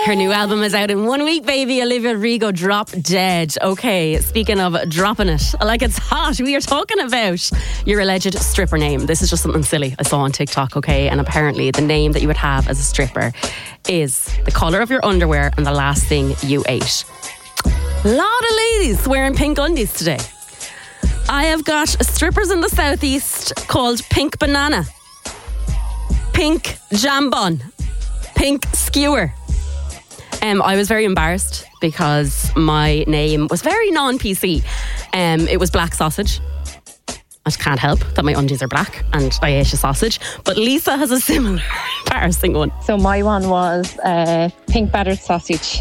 Her new album is out in 1 week, baby. Olivia Rodrigo, Drop Dead. Okay, speaking of dropping it, like it's hot, we are talking about your alleged stripper name. This is just something silly I saw on TikTok, okay? And apparently the name that you would have as a stripper is the colour of your underwear and the last thing you ate. A lot of ladies wearing pink undies today. I have got strippers in the southeast called Pink Banana, Pink Jambon, Pink Skewer. I was very embarrassed because my name was very non-PC. It was Black Sausage. I just can't help that my undies are black and I ate a sausage. But Lisa has a similar embarrassing one. So my one was pink battered sausage.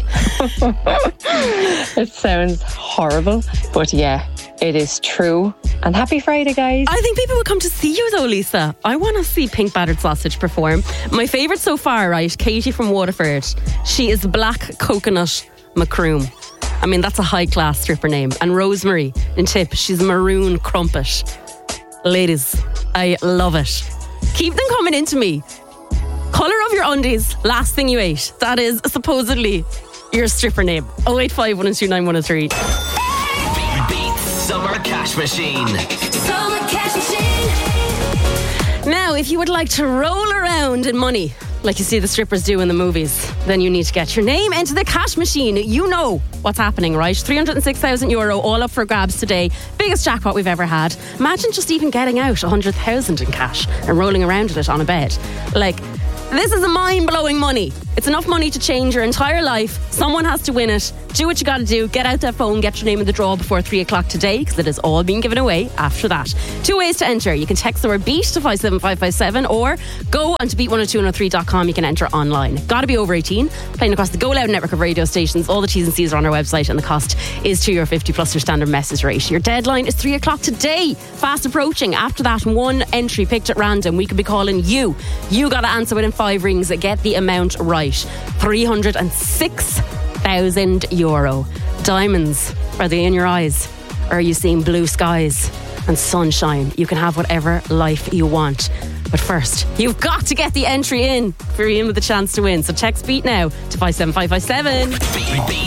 It sounds horrible, but yeah, it is true. And happy Friday, guys. I think people would come to see you though, Lisa. I want to see Pink Battered Sausage perform. My favourite so far, right, Katie from Waterford. She is Black Coconut Macroom. I mean, that's a high-class stripper name. And Rosemary in Tip, she's Maroon Crumpet. Ladies, I love it. Keep them coming into me. Colour of your undies, last thing you ate. That is supposedly your stripper name. 085 129 103. Beat Summer Cash Machine. Summer Cash Machine. Now, if you would like to roll around in money, like you see the strippers do in the movies, then you need to get your name into the cash machine. You know what's happening, right? €306,000 all up for grabs today. Biggest jackpot we've ever had. Imagine just even getting out 100,000 in cash and rolling around with it on a bed. Like, this is a mind-blowing money. It's enough money to change your entire life. Someone has to win it. Do what you got to do. Get out that phone, get your name in the draw before 3 o'clock today, because it is all being given away after that. 2 ways to enter. You can text the word BEAT to 57557 or go onto beat102103.com. You can enter online. Got to be over 18. Playing across the Go Loud network of radio stations. All the T's and C's are on our website and the cost is €2.50 plus your standard message rate. Your deadline is 3 o'clock today. Fast approaching. After that, one entry picked at random. We could be calling you. You got to answer within 5 rings. Get the amount right. €306,000. Diamonds, are they in your eyes? Or are you seeing blue skies and sunshine? You can have whatever life you want. But first, you've got to get the entry in for you in with the chance to win. So text BEAT now to 57557.